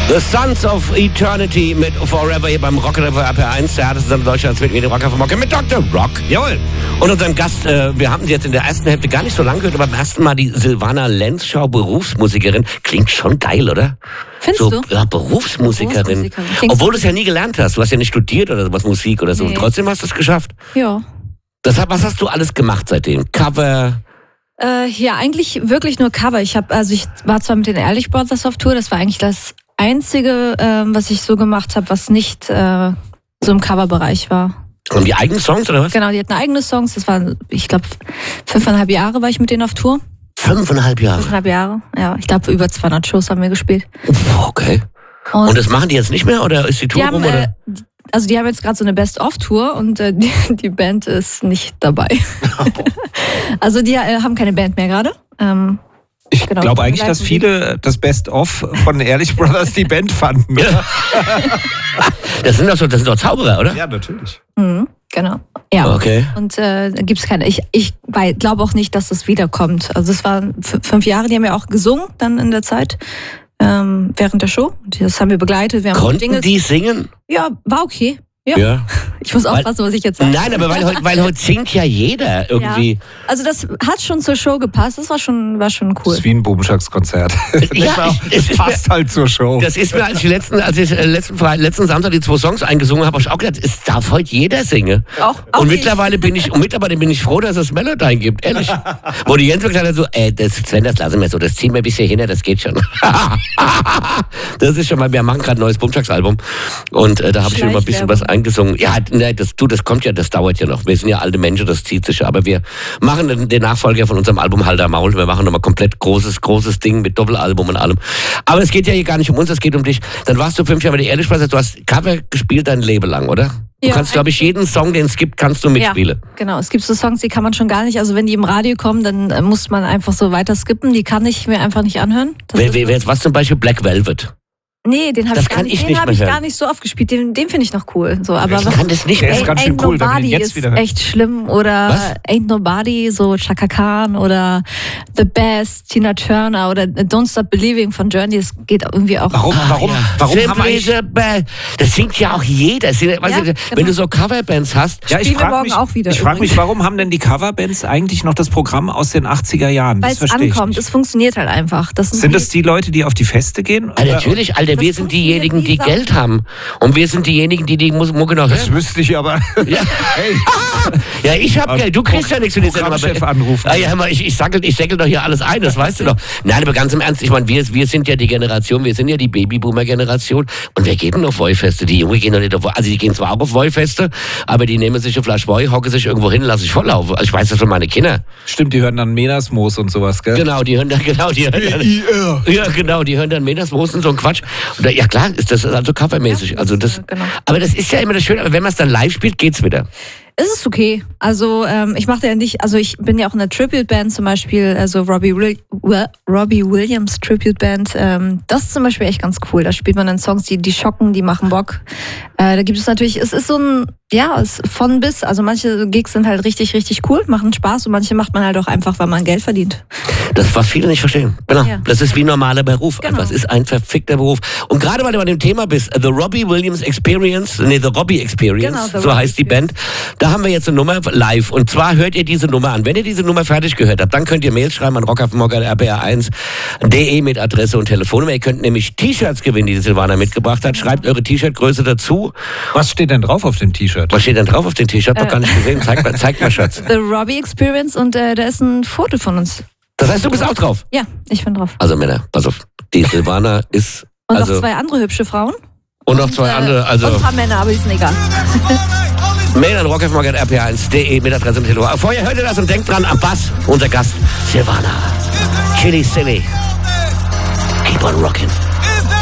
The Sons of Eternity mit Forever hier beim Rock RPR1, der härteste Deutschlands mit mir, den Rocker vom Rock, mit Dr. Rock. Jawohl. Und unserem Gast, wir haben sie jetzt in der ersten Hälfte gar nicht so lange gehört, aber beim ersten Mal die Silvana Lenzschau, Berufsmusikerin. Klingt schon geil, oder? Findest so, du? Ja, Berufsmusikerin. Obwohl du es ja nie gelernt hast. Du hast ja nicht studiert oder sowas, Musik oder so. Nee. Und trotzdem hast du es geschafft. Ja. Deshalb, was hast du alles gemacht seitdem? Cover? Ja, eigentlich wirklich nur Cover. Ich war zwar mit den Ehrlich Brothers auf Tour, das war eigentlich das Einzige, was ich so gemacht habe, was nicht so im Coverbereich war. Und die eigenen Songs, oder was? Genau, die hatten eigene Songs. Das war, ich glaube, 5,5 Jahre war ich mit denen auf Tour. 5,5 Jahre? 5,5 Jahre, ja. Ich glaube, über 200 Shows haben wir gespielt. Okay. Und das machen die jetzt nicht mehr, oder ist die Tour rum? Oder? Also die haben jetzt gerade so eine Best-of-Tour und die Band ist nicht dabei. Also die haben keine Band mehr gerade. Ich glaube eigentlich, dass viele das Best-of von Ehrlich Brothers die Band fanden. Ja. Das sind doch Zauberer, oder? Ja, natürlich. Mhm, genau. Ja. Okay. Und da gibt es keine. Ich glaube auch nicht, dass das wiederkommt. Also es waren 5 Jahre, die haben ja auch gesungen dann in der Zeit. Während der Show. Das haben wir begleitet. Konnten die singen? Ja, war okay. Ja. Ich muss aufpassen, was ich jetzt sage. Nein, aber weil heute singt ja jeder irgendwie. Ja. Also das hat schon zur Show gepasst. Das war schon cool. Das ist wie ein Bubenschlagskonzert. Ja, es passt halt zur Show. Das ist mir, als ich letzten Samstag die 2 Songs eingesungen habe, ich auch gedacht, es darf heute jeder singen. Auch und mittlerweile bin ich froh, dass es Melodyne gibt, ehrlich. Wo die Jens gesagt hat, so, Sven, das lassen wir so, das ziehen wir ein bisschen hin, das geht schon. Das ist schon mal, wir machen gerade ein neues Bubenschlagsalbum und da habe ich schon mal ein bisschen was eingesungen. Ja, das kommt ja, das dauert ja noch. Wir sind ja alte Menschen, das zieht sich. Aber wir machen den Nachfolger von unserem Album Halter Maul. Wir machen nochmal komplett großes Ding mit Doppelalbum und allem. Aber es geht ja hier gar nicht um uns, es geht um dich. Dann warst du 5 Jahre bei der Ehrlich Brothers. Du hast Cover gespielt dein Leben lang, oder? Du kannst, glaube ich, jeden Song, den es gibt, kannst du mitspielen. Ja, genau. Es gibt so Songs, die kann man schon gar nicht. Also wenn die im Radio kommen, dann muss man einfach so weiter skippen. Die kann ich mir einfach nicht anhören. Was zum Beispiel Black Velvet? Nee, den habe ich gar nicht so oft gespielt. Den finde ich noch cool. So, aber ich kann das nicht mehr. Der ist ganz schön cool, wenn man den jetzt wieder hört. Echt schlimm. Oder Ain't Nobody, so Chaka Khan oder The Best, Tina Turner oder Don't Stop Believing von Journey. Das geht irgendwie auch. Warum haben wir das singt ja auch jeder. Wenn du so Coverbands hast. Ja, ich frage mich, warum haben denn die Coverbands eigentlich noch das Programm aus den 80er Jahren? Weil es ankommt. Es funktioniert halt einfach. Sind das die Leute, die auf die Feste gehen? Natürlich, Alter. Wir sind diejenigen, die Geld haben. Und wir sind diejenigen, die Mucke noch hören. Das wüsste ich aber. Ja, hey. Ja, ich hab Geld. Du kriegst ja nichts für die Sendung. Anrufen. Ja, hör mal, ich säckel doch hier alles ein, das weißt du doch. Nein, aber ganz im Ernst, ich meine, wir sind ja die Generation, wir sind ja die Babyboomer-Generation und wir gehen auf Wollfeste. Die Jungen gehen doch nicht auf Wollfeste. Also die gehen zwar auch auf Wollfeste, aber die nehmen sich eine Flasche Woll, hocken sich irgendwo hin, lassen sich volllaufen. Also ich weiß das von meine Kinder. Stimmt, die hören dann Menasmoos und sowas, gell? Genau, die hören dann Menasmoos und so ein Quatsch. Und ja klar, ist das also covermäßig. Ja, also das, genau. Aber das ist ja immer das Schöne, aber wenn man es dann live spielt, geht's wieder. Es ist okay. Also ich mache ja nicht, also ich bin ja auch in einer Tribute-Band zum Beispiel, also Robbie Williams Tribute-Band. Das ist zum Beispiel echt ganz cool. Da spielt man dann Songs, die schocken, die machen Bock. Da gibt es natürlich, es ist so ein, ja, es ist von bis. Also manche Gigs sind halt richtig, richtig cool, machen Spaß und manche macht man halt auch einfach, weil man Geld verdient. Das, was viele nicht verstehen. Genau. Ja. Das ist wie ein normaler Beruf. Genau. Es ist ein verfickter Beruf. Und gerade weil du bei dem Thema bist, The Robbie Williams Experience, The Robbie Experience, genau, so heißt die Band. Da haben wir jetzt eine Nummer live. Und zwar hört ihr diese Nummer an. Wenn ihr diese Nummer fertig gehört habt, dann könnt ihr Mails schreiben an rockaffenmogger@rpr1.de mit Adresse und Telefonnummer. Ihr könnt nämlich T-Shirts gewinnen, die Silvana mitgebracht hat. Schreibt eure T-Shirt-Größe dazu. Was steht denn drauf auf dem T-Shirt? Was steht denn drauf auf dem T-Shirt? Doch gar nicht gesehen. Zeig mal, Schatz. The Robbie Experience und da ist ein Foto von uns. Das heißt, du bist auch drauf? Ja, ich bin drauf. Also Männer, pass auf. Die Silvana ist... Und noch 2 andere hübsche Frauen. Und noch 2 andere, also... Und ein paar Männer, aber die sind egal. Mail an rockaffenmogger@rpr1.de mit Adresse und Telefon. Vorher hört ihr das und denkt dran, am Bass, unser Gast, Silvana. Chili Silly. Keep on rocking.